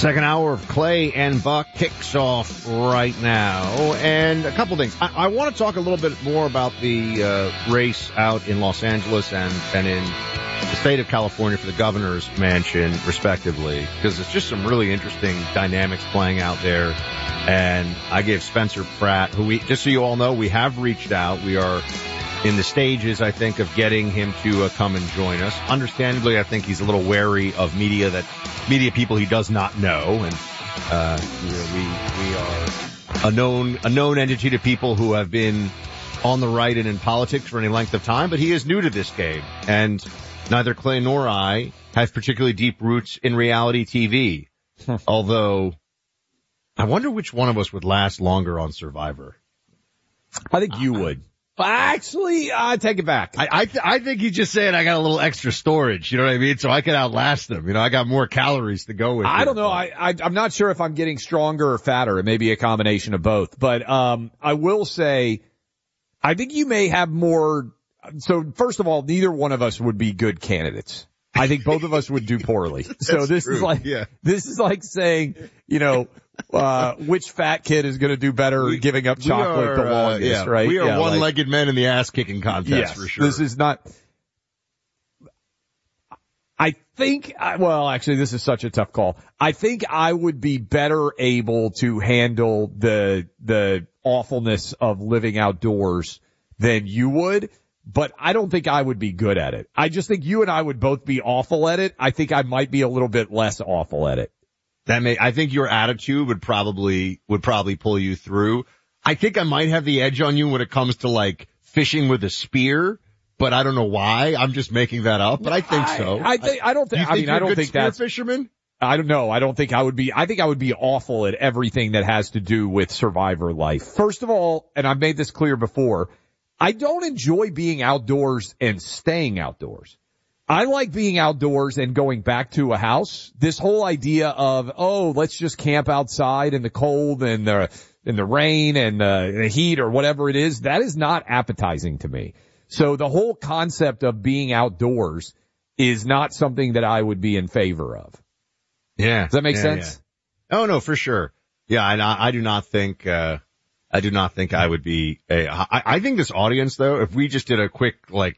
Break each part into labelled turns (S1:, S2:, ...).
S1: Second hour of Clay and Buck kicks off right now. And a couple things. I want to talk a little bit more about the race out in Los Angeles and in the state of California for the governor's mansion, respectively, because it's just some really interesting dynamics playing out there. And I gave Spencer Pratt, who just so you all know, we have reached out. We are in the stages, I think, of getting him to come and join us. Understandably, I think he's a little wary of media people he does not know, and we are a known entity to people who have been on the right and in politics for any length of time, but he is new to this game, and neither Clay nor I have particularly deep roots in reality TV. Although, I wonder which one of us would last longer on Survivor.
S2: I think you would. Actually, I take it back.
S1: I think he's just saying I got a little extra storage, you know what I mean? So I can outlast them. You know, I got more calories to go with.
S2: I don't know. I'm not sure if I'm getting stronger or fatter. It may be a combination of both. But, I will say, I think you may have more. So first of all, neither one of us would be good candidates. I think both of us would do poorly. So this
S1: true.
S2: This is like saying, you know, which fat kid is going to do better giving up chocolate the longest, right?
S1: We are one-legged men in the ass-kicking contest, for sure.
S2: This is not. I think, actually, this is such a tough call. I think I would be better able to handle the awfulness of living outdoors than you would. But I don't think I would be good at it. I just think you and I would both be awful at it. I think I might be a little bit less awful at it.
S1: I think your attitude would probably pull you through. I think I might have the edge on you when it comes to like fishing with a spear, but I don't know why. I'm just making that up, but I think so.
S2: I don't think that's
S1: fisherman.
S2: I don't know. I don't think I would be. I think I would be awful at everything that has to do with Survivor life. First of all, and I've made this clear before, I don't enjoy being outdoors and staying outdoors. I like being outdoors and going back to a house. This whole idea of, let's just camp outside in the cold and the rain and the heat or whatever it is, that is not appetizing to me. So the whole concept of being outdoors is not something that I would be in favor of.
S1: Yeah.
S2: Does that make sense?
S1: Yeah. Oh, no, for sure. Yeah, and I do not think I would be I think this audience, though, if we just did a quick,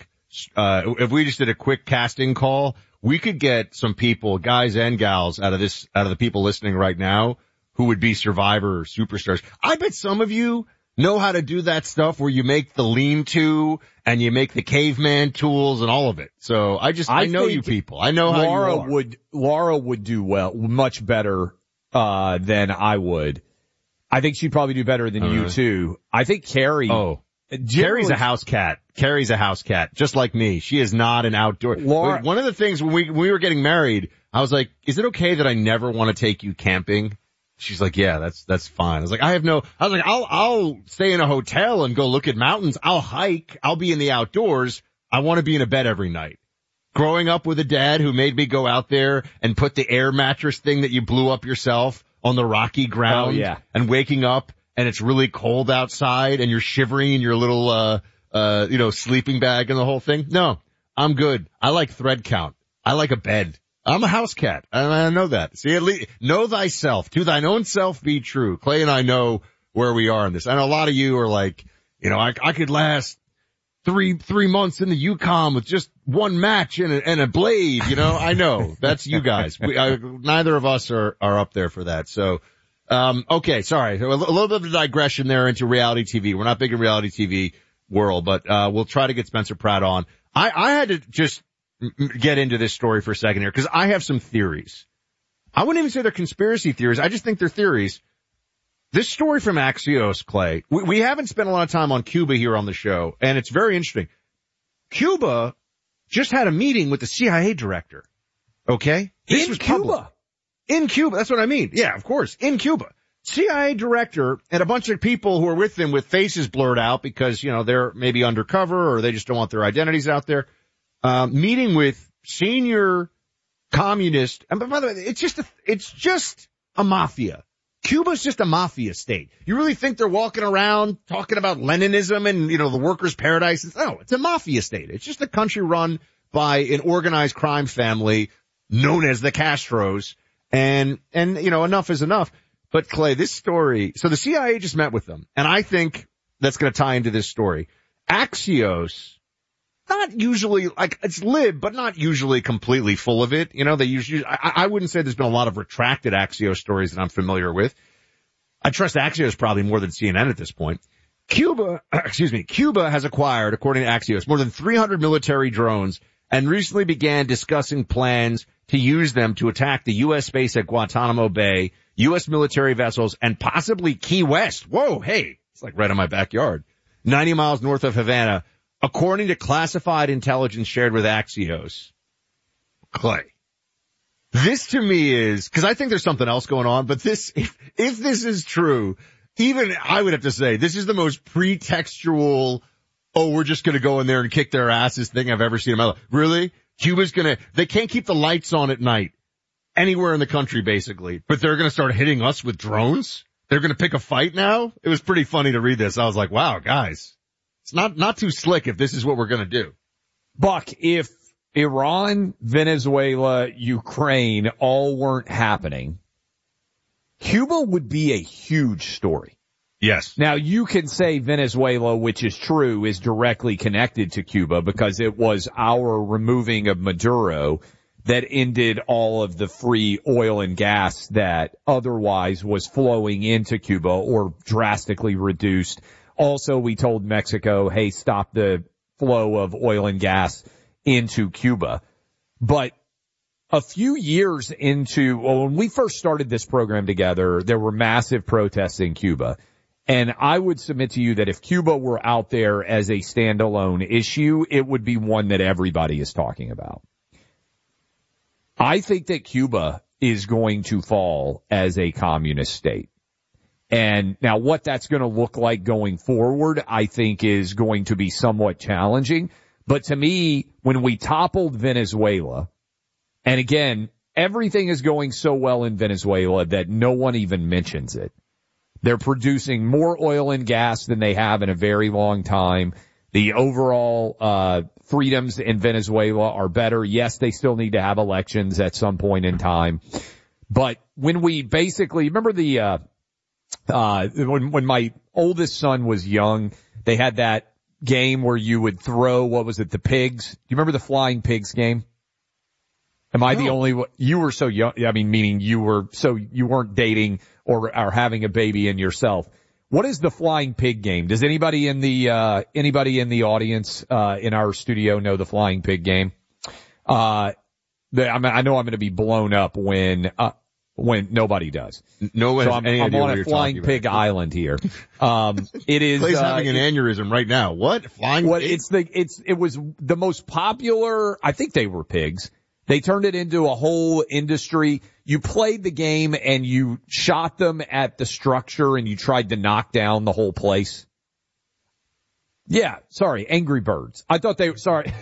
S1: casting call, we could get some people, guys and gals, out of the people listening right now who would be Survivor superstars. I bet some of you know how to do that stuff where you make the lean-to and you make the caveman tools and all of it. So I know you people. I know how you are.
S2: Laura would do much better, than I would. I think she'd probably do better than you too. I think Carrie.
S1: Oh, Carrie's a house cat. Carrie's a house cat, just like me. She is not an outdoor.
S2: Laura,
S1: one of the things when we were getting married, I was like, is it okay that I never want to take you camping? She's like, yeah, that's fine. I was like, I'll stay in a hotel and go look at mountains. I'll hike. I'll be in the outdoors. I want to be in a bed every night. Growing up with a dad who made me go out there and put the air mattress thing that you blew up yourself on the rocky ground, and waking up and it's really cold outside and you're shivering in your little, sleeping bag and the whole thing. No, I'm good. I like thread count. I like a bed. I'm a house cat. And I know that. See, at least know thyself. To thine own self be true. Clay and I know where we are in this. I know a lot of you are like, I could last three months in the Yukon with just one match and a blade, I know. That's you guys. Neither of us are up there for that. So, okay, sorry. A little bit of a digression there into reality TV. We're not big in reality TV world, but, we'll try to get Spencer Pratt on. I had to just get into this story for a second here because I have some theories. I wouldn't even say they're conspiracy theories. I just think they're theories. This story from Axios, Clay, we haven't spent a lot of time on Cuba here on the show, and it's very interesting. Cuba just had a meeting with the CIA director, okay? This was
S2: Cuba?
S1: public. In Cuba, that's what I mean. Yeah, of course, in Cuba. CIA director and a bunch of people who are with him with faces blurred out because, they're maybe undercover or they just don't want their identities out there, meeting with senior communist, and by the way, it's just a mafia. Cuba's just a mafia state. You really think they're walking around talking about Leninism and, the workers' paradise? No, it's a mafia state. It's just a country run by an organized crime family known as the Castros. And, enough is enough. But Clay, this story, so the CIA just met with them, and I think that's going to tie into this story. Axios, not usually, it's lib, but not usually completely full of it. They usually, I wouldn't say there's been a lot of retracted Axios stories that I'm familiar with. I trust Axios probably more than CNN at this point. Cuba has acquired, according to Axios, more than 300 military drones and recently began discussing plans to use them to attack the U.S. base at Guantanamo Bay, U.S. military vessels, and possibly Key West. Whoa, hey, it's like right in my backyard. 90 miles north of Havana, according to classified intelligence shared with Axios. Clay, this to me is, because I think there's something else going on, but this, if this is true, even I would have to say this is the most pretextual, we're just going to go in there and kick their asses thing I've ever seen in my life. Really? Cuba's they can't keep the lights on at night anywhere in the country, basically, but they're going to start hitting us with drones? They're going to pick a fight now? It was pretty funny to read this. I was like, wow, guys, it's not too slick if this is what we're going to do.
S2: Buck, if Iran, Venezuela, Ukraine all weren't happening, Cuba would be a huge story.
S1: Yes.
S2: Now, you can say Venezuela, which is true, is directly connected to Cuba because it was our removing of Maduro that ended all of the free oil and gas that otherwise was flowing into Cuba or drastically reduced. Also, we told Mexico, hey, stop the flow of oil and gas into Cuba. But a few years into, when we first started this program together, there were massive protests in Cuba. And I would submit to you that if Cuba were out there as a standalone issue, it would be one that everybody is talking about. I think that Cuba is going to fall as a communist state. And now what that's going to look like going forward, I think is going to be somewhat challenging. But to me, when we toppled Venezuela, and again, everything is going so well in Venezuela that no one even mentions it. They're producing more oil and gas than they have in a very long time. The overall freedoms in Venezuela are better. Yes, they still need to have elections at some point in time. But when we basically, remember when my oldest son was young, they had that game where you would throw, the pigs? Do you remember the flying pigs game? Am I the only one? You were so young, meaning you weren't dating or having a baby in yourself. What is the flying pig game? Does anybody in the audience, in our studio know the flying pig game? I know I'm going to be blown up when nobody does.
S1: No one.
S2: So I'm on a flying pig island here. It is.
S1: Clay's having an aneurysm right now. What? Flying pig?
S2: It was the most popular, I think they were pigs. They turned it into a whole industry. You played the game and you shot them at the structure and you tried to knock down the whole place. Yeah, sorry, Angry Birds. I thought sorry.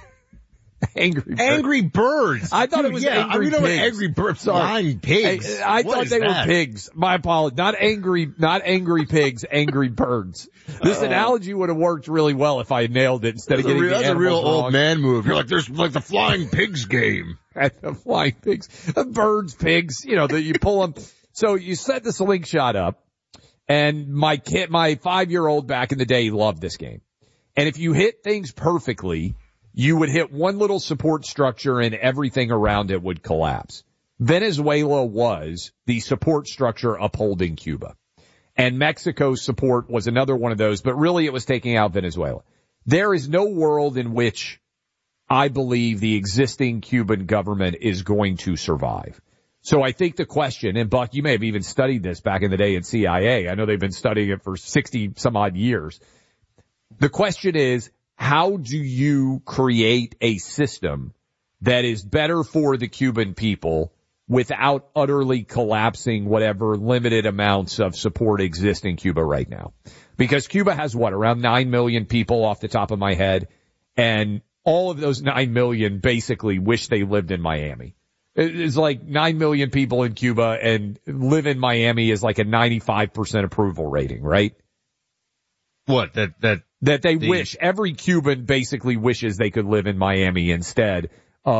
S1: Angry Birds.
S2: I thought it was Angry Pigs.
S1: Angry Birds. Flying pigs.
S2: I thought they were pigs. My apologies. Not angry pigs, Angry Birds. This analogy would have worked really well if I had nailed it instead of getting the animals wrong.
S1: That's a real old man move. You're like, there's like the flying pigs game.
S2: The flying pigs. Birds, pigs, that you pull them. So you set the slingshot up, and my 5-year-old back in the day loved this game. And if you hit things perfectly, you would hit one little support structure and everything around it would collapse. Venezuela was the support structure upholding Cuba. And Mexico's support was another one of those, but really it was taking out Venezuela. There is no world in which I believe the existing Cuban government is going to survive. So I think the question, and Buck, you may have even studied this back in the day at CIA. I know they've been studying it for 60 some odd years. The question is, how do you create a system that is better for the Cuban people without utterly collapsing whatever limited amounts of support exist in Cuba right now? Because Cuba has around 9 million people off the top of my head, and all of those 9 million basically wish they lived in Miami. It's like 9 million people in Cuba, and live in Miami is like a 95% approval rating, right?
S1: What?
S2: That they wish, every Cuban basically wishes they could live in Miami instead of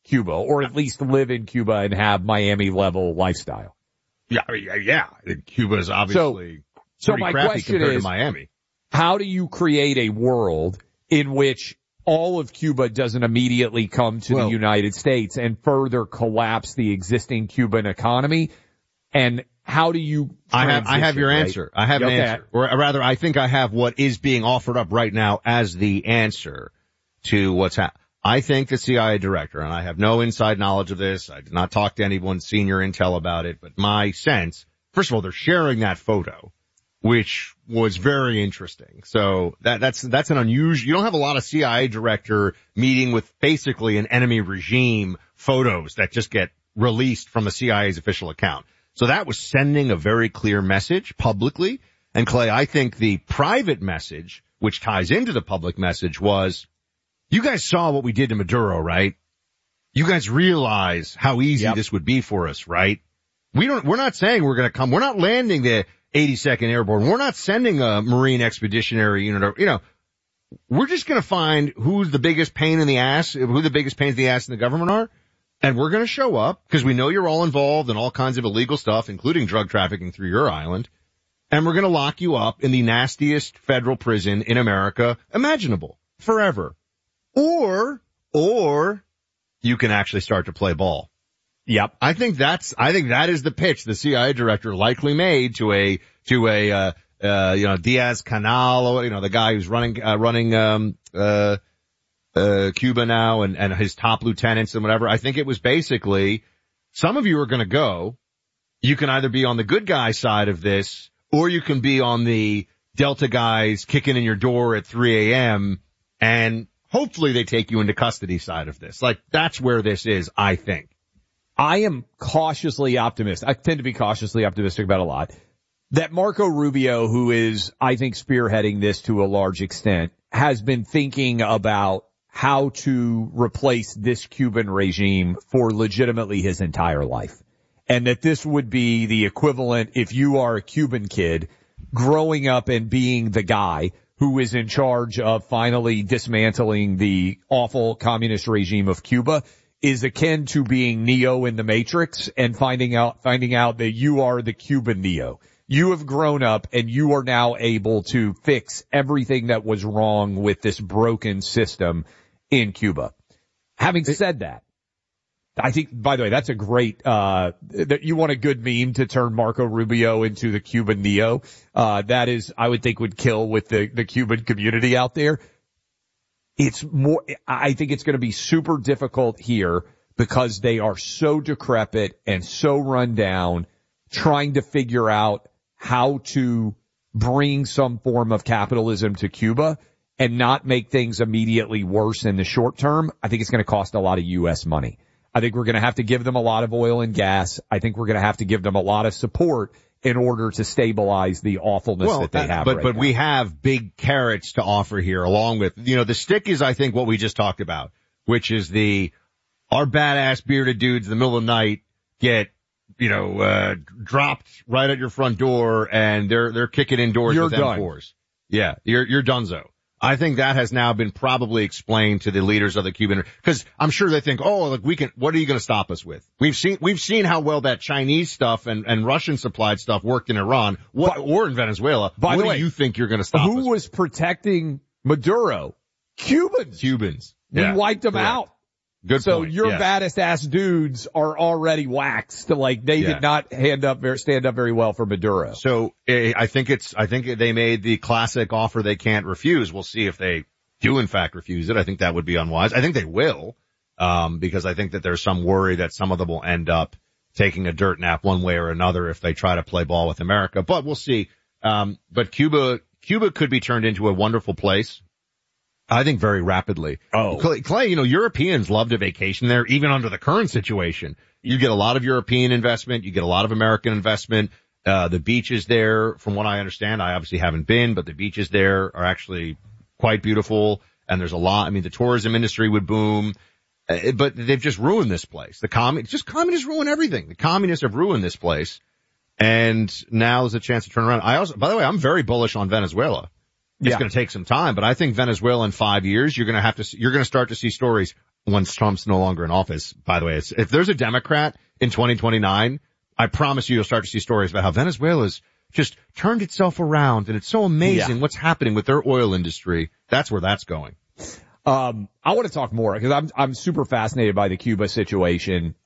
S2: Cuba, or at least live in Cuba and have Miami level lifestyle.
S1: Yeah. Cuba is obviously
S2: so
S1: pretty
S2: my
S1: crappy
S2: question
S1: compared
S2: is,
S1: to Miami.
S2: how do you create a world in which all of Cuba doesn't immediately come to the United States and further collapse the existing Cuban economy? And how do you
S1: I have your answer. I have an answer. Or rather, I think I have what is being offered up right now as the answer to what's happening. I think the CIA director, and I have no inside knowledge of this, I did not talk to anyone senior intel about it, but my sense, first of all, they're sharing that photo, which was very interesting. So that's an unusual, you don't have a lot of CIA director meeting with basically an enemy regime photos that just get released from the CIA's official account. So that was sending a very clear message publicly. And Clay, I think the private message, which ties into the public message, was, you guys saw what we did to Maduro, right? You guys realize how easy this would be for us, right? We're not saying we're going to come. We're not landing the 82nd Airborne. We're not sending a Marine Expeditionary Unit. Or, we're just going to find who's the biggest pain in the ass, who the biggest pains in the ass in the government are. And we're going to show up because we know you're all involved in all kinds of illegal stuff, including drug trafficking through your island. And we're going to lock you up in the nastiest federal prison in America imaginable forever. Or you can actually start to play ball.
S2: Yep.
S1: I think that is the pitch the CIA director likely made to a Diaz-Canal, the guy who's running Cuba now and his top lieutenants and whatever. I think it was basically, some of you are going to go. You can either be on the good guy side of this, or you can be on the Delta guys kicking in your door at 3 a.m. and hopefully they take you into custody side of this. Like, that's where this is, I think.
S2: I am cautiously optimistic. I tend to be cautiously optimistic about a lot. That Marco Rubio, who is, I think, spearheading this to a large extent, has been thinking about how to replace this Cuban regime for legitimately his entire life. And that this would be the equivalent, if you are a Cuban kid growing up and being the guy who is in charge of finally dismantling the awful communist regime of Cuba, is akin to being Neo in the Matrix and finding out that you are the Cuban Neo. You have grown up and you are now able to fix everything that was wrong with this broken system in Cuba. Having said that, I think, by the way, that's a great, that you want a good meme to turn Marco Rubio into the Cuban Neo. That is, I would think, would kill with the Cuban community out there. I think it's going to be super difficult here because they are so decrepit and so run down, trying to figure out how to bring some form of capitalism to Cuba and not make things immediately worse in the short term. I think it's going to cost a lot of U.S. money. I think we're going to have to give them a lot of oil and gas. I think we're going to have to give them a lot of support in order to stabilize the awfulness that they have.
S1: But we have big carrots to offer here, along with, the stick is, I think, what we just talked about, which is our badass bearded dudes in the middle of the night get, dropped right at your front door and they're kicking indoors with M4s. Yeah, you're donezo. I think that has now been probably explained to the leaders of the Cuban, because I'm sure they think, what are you going to stop us with? We've seen how well that Chinese stuff and Russian supplied stuff worked in Iran, or in Venezuela. What do you think you're going to stop us with?
S2: Who was protecting Maduro? Cubans. We wiped them out.
S1: Good
S2: so
S1: point.
S2: Your baddest ass dudes are already waxed. Like they did not stand up very well for Maduro.
S1: So I think they made the classic offer they can't refuse. We'll see if they do in fact refuse it. I think that would be unwise. I think they will, because I think that there's some worry that some of them will end up taking a dirt nap one way or another if they try to play ball with America. But we'll see. But Cuba could be turned into a wonderful place. I think very rapidly.
S2: Oh.
S1: Clay, Europeans love to vacation there, even under the current situation. You get a lot of European investment. You get a lot of American investment. The beaches there, from what I understand, I obviously haven't been, but the beaches there are actually quite beautiful. And there's a lot. I mean, the tourism industry would boom. But they've just ruined this place. Communists ruin everything. The communists have ruined this place. And now there's a chance to turn around. By the way, I'm very bullish on Venezuela. It's going to take some time, but I think Venezuela in 5 years, you're going to start to see stories. once Trump's no longer in office. By the way, if there's a Democrat in 2029, I promise you'll start to see stories about how Venezuela's just turned itself around, and it's so amazing what's happening with their oil industry. That's where that's going.
S2: I want to talk more because I'm super fascinated by the Cuba situation.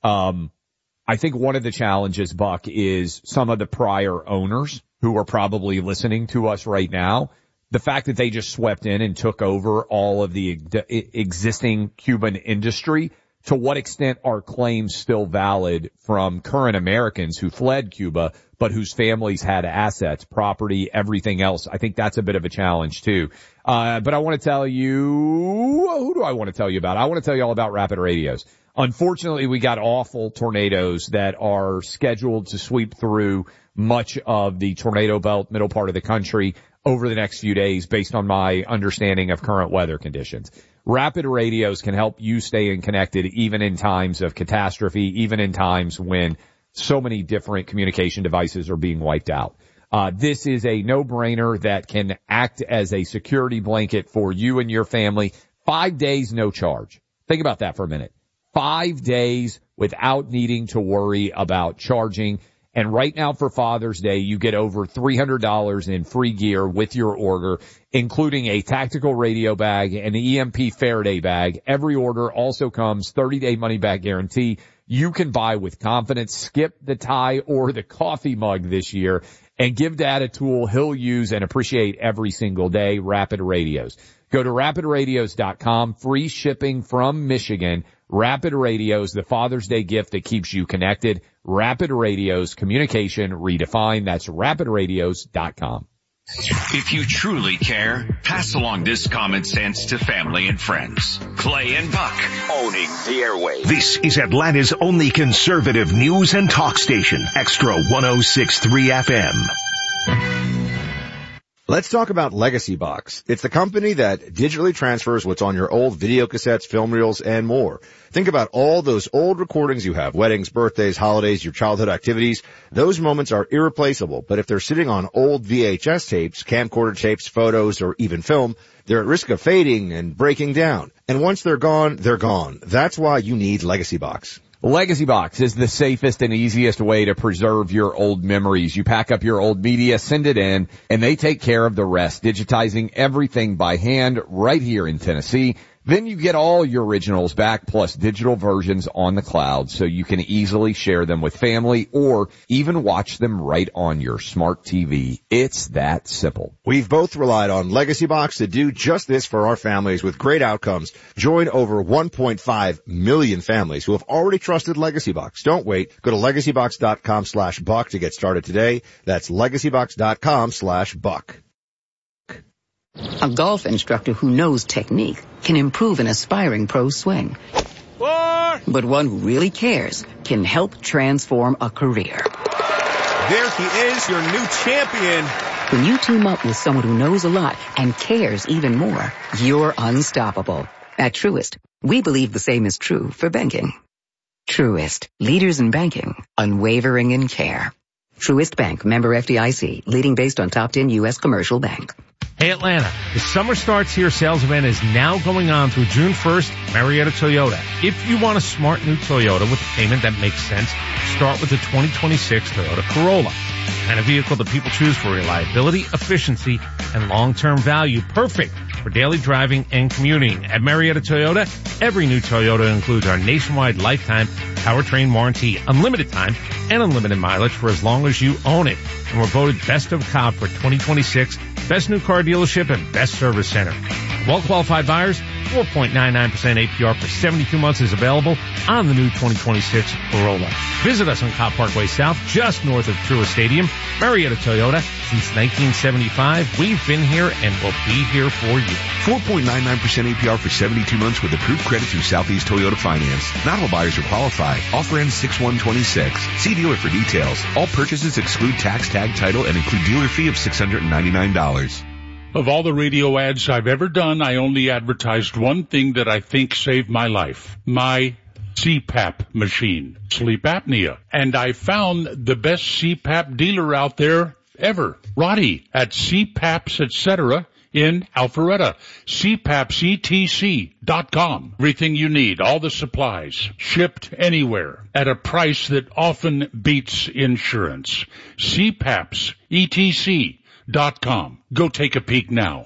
S2: I think one of the challenges, Buck, is some of the prior owners who are probably listening to us right now. The fact that they just swept in and took over all of the existing Cuban industry. To what extent are claims still valid from current Americans who fled Cuba, but whose families had assets, property, everything else? I think that's a bit of a challenge too. But I want to tell you, who do I want to tell you about? I want to tell you all about Rapid Radios. Unfortunately, we got awful tornadoes that are scheduled to sweep through much of the tornado belt, middle part of the country over the next few days based on my understanding of current weather conditions. Rapid Radios can help you stay connected even in times of catastrophe, even in times when so many different communication devices are being wiped out. This is a no-brainer that can act as a security blanket for you and your family. 5 days, no charge. Think about that for a minute. 5 days without needing to worry about charging. And right now for Father's Day, you get over $300 in free gear with your order, including a tactical radio bag and an EMP Faraday bag. Every order also comes 30-day money-back guarantee. You can buy with confidence. Skip the tie or the coffee mug this year and give Dad a tool he'll use and appreciate every single day. Rapid Radios. Go to rapidradios.com. Free shipping from Michigan. Rapid Radios, the Father's Day gift that keeps you connected. Rapid Radios, communication redefined. That's rapidradios.com.
S3: If you truly care, pass along this common sense to family and friends. Clay and Buck, owning the airwaves.
S4: This is Atlanta's only conservative news and talk station, Extra 106.3 FM.
S1: Let's talk about Legacy Box. It's the company that digitally transfers what's on your old video cassettes, film reels, and more. Think about all those old recordings you have, weddings, birthdays, holidays, your childhood activities. Those moments are irreplaceable, but if they're sitting on old VHS tapes, camcorder tapes, photos, or even film, they're at risk of fading and breaking down. And once they're gone, they're gone. That's why you need Legacy Box.
S2: Legacy Box is the safest and easiest way to preserve your old memories. You pack up your old media, send it in, and they take care of the rest, digitizing everything by hand right here in Tennessee. Then you get all your originals back plus digital versions on the cloud so you can easily share them with family or even watch them right on your smart TV. It's that simple.
S1: We've both relied on Legacy Box to do just this for our families with great outcomes. Join over 1.5 million families who have already trusted Legacy Box. Don't wait. Go to legacybox.com/buck to get started today. That's legacybox.com/buck.
S5: A golf instructor who knows technique can improve an aspiring pro's swing. But one who really cares can help transform a career.
S6: There he is, your new champion.
S5: When you team up with someone who knows a lot and cares even more, you're unstoppable. At Truist, we believe the same is true for banking. Truist, leaders in banking, unwavering in care. Truist Bank, member FDIC, leading based on top 10 U.S. commercial bank.
S7: Hey Atlanta, the Summer Starts Here sales event is now going on through June 1st, Marietta Toyota. If you want a smart new Toyota with a payment that makes sense, start with the 2026 Toyota Corolla. And a vehicle that people choose for reliability, efficiency, and long-term value. Perfect for daily driving and commuting. At Marietta Toyota, every new Toyota includes our nationwide lifetime powertrain warranty, unlimited time, and unlimited mileage for as long as you own it. And we're voted Best of Cobb for 2026, Best New Car Dealership, and Best Service Center. Well-qualified buyers, 4.99% APR for 72 months is available on the new 2026 Corolla. Visit us on Cobb Parkway South, just north of Truist Stadium. Marietta Toyota, since 1975. We've been here and will be here for you.
S4: 4.99% APR for 72 months with approved credit through Southeast Toyota Finance. Not all buyers are qualified. Offer ends 6/1/26. See dealer for details. All purchases exclude tax, tag, title, and include dealer fee of $699.
S8: Of all the radio ads I've ever done, I only advertised one thing that I think saved my life. My CPAP machine. Sleep apnea. And I found the best CPAP dealer out there ever. Roddy at CPAPs, etc. in Alpharetta. CPAPsETC.com. Everything you need, all the supplies, shipped anywhere at a price that often beats insurance. CPAPsETC.com. Go take a peek now.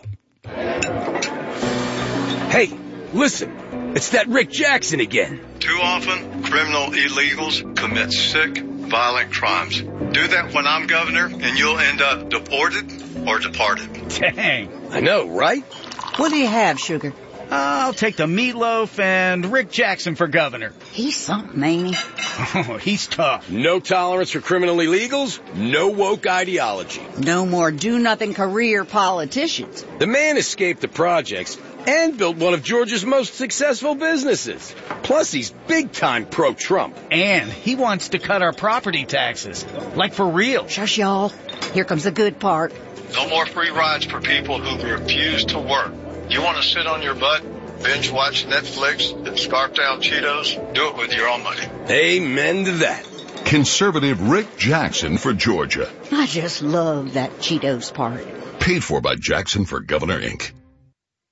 S9: Hey, listen. It's that Rick Jackson again.
S10: Too often, criminal illegals commit sick, violent crimes. Do that when I'm governor, and you'll end up deported or departed.
S9: Dang. I know, right?
S11: What do you have, Sugar?
S12: I'll take the meatloaf and Rick Jackson for governor.
S11: He's something, ain't he?
S12: Oh, he's tough.
S9: No tolerance for criminal illegals, no woke ideology.
S11: No more do-nothing career politicians.
S9: The man escaped the projects and built one of Georgia's most successful businesses. Plus, he's big-time pro-Trump.
S12: And he wants to cut our property taxes. Like for real.
S11: Shush, y'all. Here comes the good part.
S10: No more free rides for people who refuse to work. You want to sit on your butt, binge watch Netflix, and scarf down Cheetos? Do it with your own money.
S9: Amen to that.
S13: Conservative Rick Jackson for Georgia.
S11: I just love that Cheetos part.
S13: Paid for by Jackson for Governor, Inc.